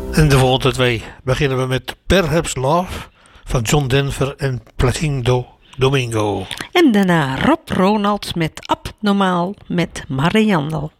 En de volgende twee beginnen we met Perhaps Love van John Denver en Placido Domingo. En daarna Rob Ronalds met Abnormaal met Marianne.